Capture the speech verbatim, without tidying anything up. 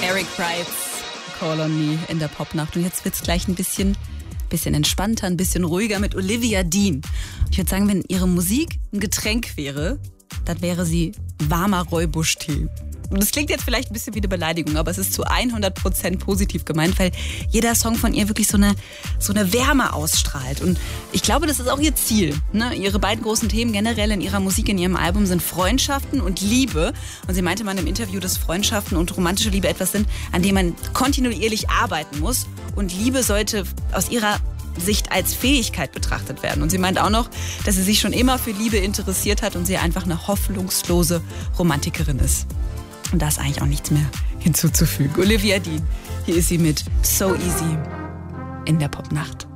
Eric Price, Call on Me in der Popnacht. Und jetzt wird's gleich ein bisschen, bisschen entspannter, ein bisschen ruhiger mit Olivia Dean. Ich würde sagen, wenn ihre Musik ein Getränk wäre, dann wäre sie warmer Rooibos-Tee. Und das klingt jetzt vielleicht ein bisschen wie eine Beleidigung, aber es ist zu hundert Prozent positiv gemeint, weil jeder Song von ihr wirklich so eine, so eine Wärme ausstrahlt. Und ich glaube, das ist auch ihr Ziel. Ne? Ihre beiden großen Themen generell in ihrer Musik, in ihrem Album sind Freundschaften und Liebe. Und sie meinte mal im Interview, dass Freundschaften und romantische Liebe etwas sind, an dem man kontinuierlich arbeiten muss. Und Liebe sollte aus ihrer Sicht als Fähigkeit betrachtet werden. Und sie meint auch noch, dass sie sich schon immer für Liebe interessiert hat und sie einfach eine hoffnungslose Romantikerin ist. Und da ist eigentlich auch nichts mehr hinzuzufügen. Olivia Dean, hier ist sie mit So Easy in der Popnacht.